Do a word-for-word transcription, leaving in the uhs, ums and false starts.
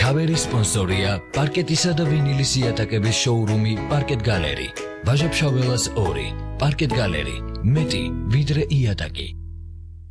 ქავერის სპონსორია პარკეტისა და ვინილის იატაკების შოურუმი პარკეტ გალერი. ვაჟა ფშაველას ორი. პარკეტ გალერი. მეტი ვიდრე იატაკი.